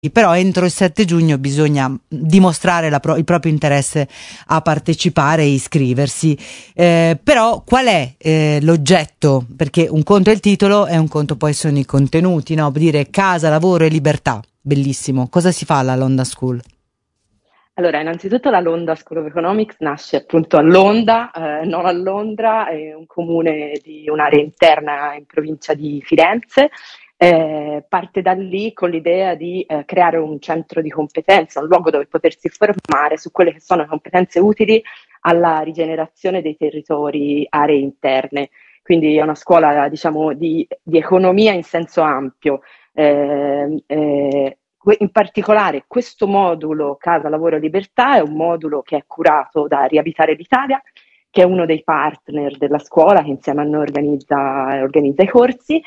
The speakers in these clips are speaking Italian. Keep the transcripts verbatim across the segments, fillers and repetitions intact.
però entro il sette giugno bisogna dimostrare la pro- il proprio interesse a partecipare e iscriversi. Eh, però qual è eh, l'oggetto? Perché un conto è il titolo e un conto poi sono i contenuti, no? Dire casa, lavoro e libertà, bellissimo. Cosa si fa alla London School? Allora, innanzitutto la London School of Economics nasce appunto a Londra, eh, non a Londra, è un comune di un'area interna in provincia di Firenze. Eh, parte da lì con l'idea di eh, creare un centro di competenza, un luogo dove potersi formare su quelle che sono le competenze utili alla rigenerazione dei territori, aree interne. Quindi è una scuola, diciamo, di, di economia in senso ampio. Eh, eh, In particolare questo modulo Casa, Lavoro e Libertà è un modulo che è curato da Riabitare l'Italia, che è uno dei partner della scuola che insieme a noi organizza, organizza i corsi.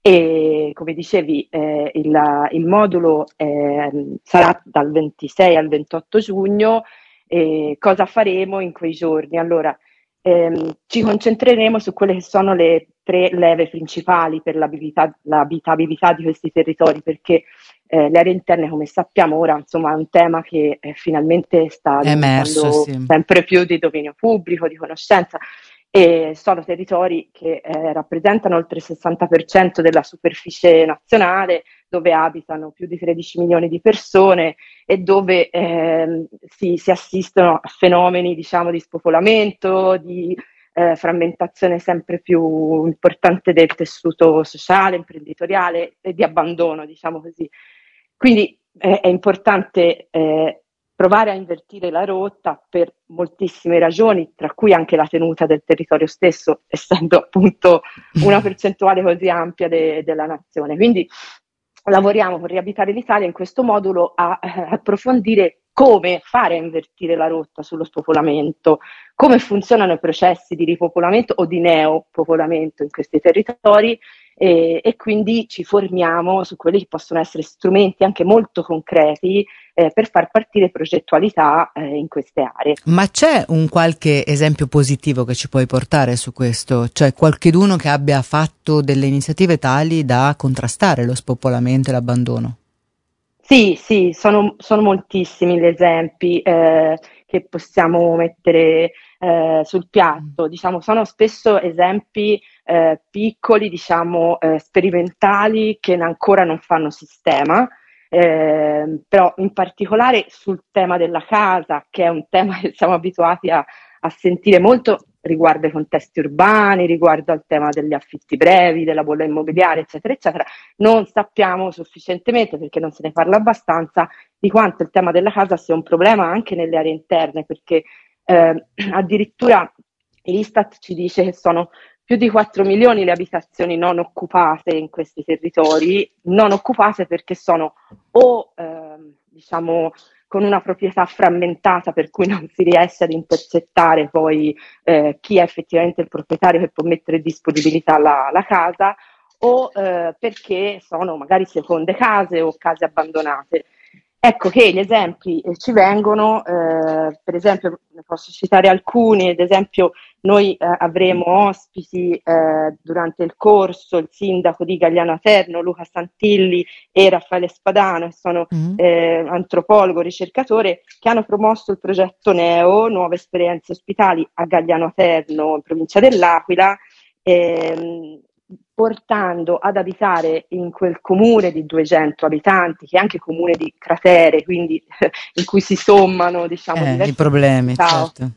E come dicevi, eh, il, il modulo eh, sarà dal ventisei al ventotto giugno. E cosa faremo in quei giorni? Allora, ehm, ci concentreremo su quelle che sono le tre leve principali per l'abilità, l'abitabilità di questi territori, perché eh, le aree interne, come sappiamo ora, insomma, è un tema che eh, finalmente sta È emerso, diventando sì. sempre più di dominio pubblico, di conoscenza, e sono territori che eh, rappresentano oltre il sessanta per cento della superficie nazionale, dove abitano più di tredici milioni di persone e dove eh, si, si assistono a fenomeni, diciamo, di spopolamento, di eh, frammentazione sempre più importante del tessuto sociale, imprenditoriale e di abbandono, diciamo così. Quindi eh, è importante eh, provare a invertire la rotta per moltissime ragioni, tra cui anche la tenuta del territorio stesso, essendo appunto una percentuale così ampia de- della nazione. Quindi lavoriamo con Riabitare l'Italia in questo modulo a eh, approfondire come fare a invertire la rotta sullo spopolamento, come funzionano i processi di ripopolamento o di neopopolamento in questi territori, e, e quindi ci formiamo su quelli che possono essere strumenti anche molto concreti eh, per far partire progettualità eh, in queste aree. Ma c'è un qualche esempio positivo che ci puoi portare su questo? Cioè qualcheduno che abbia fatto delle iniziative tali da contrastare lo spopolamento e l'abbandono? Sì, sì, sono, sono moltissimi gli esempi eh, che possiamo mettere eh, sul piatto. Diciamo, sono spesso esempi eh, piccoli, diciamo, eh, sperimentali che ancora non fanno sistema, eh, però in particolare sul tema della casa, che è un tema che siamo abituati a, a sentire molto riguardo ai contesti urbani, riguardo al tema degli affitti brevi, della bolla immobiliare, eccetera, eccetera. Non sappiamo sufficientemente, perché non se ne parla abbastanza, di quanto il tema della casa sia un problema anche nelle aree interne, perché eh, addirittura l'Istat ci dice che sono più di quattro milioni le abitazioni non occupate in questi territori, non occupate perché sono o eh, diciamo con una proprietà frammentata per cui non si riesce ad intercettare poi eh, chi è effettivamente il proprietario che può mettere in disponibilità la, la casa, o eh, perché sono magari seconde case o case abbandonate. Ecco che gli esempi eh, ci vengono, eh, per esempio ne posso citare alcuni, ad esempio noi eh, avremo ospiti eh, durante il corso il sindaco di Gagliano Aterno, Luca Santilli, e Raffaele Spadano, che sono Mm. eh, antropologo, ricercatore, che hanno promosso il progetto Neo, Nuove Esperienze Ospitali a Gagliano Aterno, in provincia dell'Aquila, ehm, portando ad abitare in quel comune di duecento abitanti, che è anche comune di cratere, quindi in cui si sommano, diciamo, Eh, i diverse problemi, criticità, certo.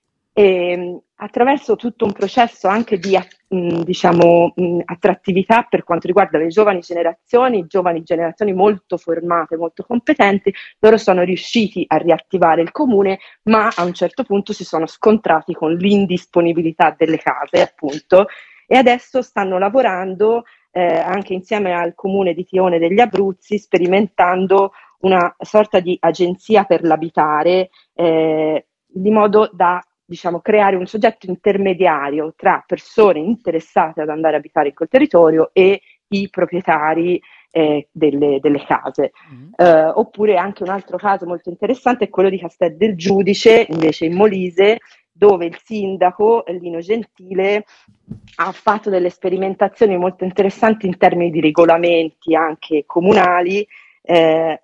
e attraverso tutto un processo anche di mh, diciamo, mh, attrattività per quanto riguarda le giovani generazioni, giovani generazioni molto formate, molto competenti, loro sono riusciti a riattivare il comune, ma a un certo punto si sono scontrati con l'indisponibilità delle case, appunto, e adesso stanno lavorando eh, anche insieme al comune di Tione degli Abruzzi, sperimentando una sorta di agenzia per l'abitare, eh, di modo da, diciamo, creare un soggetto intermediario tra persone interessate ad andare a abitare in quel territorio e i proprietari eh, delle, delle case. Mm. Eh, oppure anche un altro caso molto interessante è quello di Castel del Giudice, invece in Molise, dove il sindaco Lino Gentile ha fatto delle sperimentazioni molto interessanti in termini di regolamenti anche comunali, eh,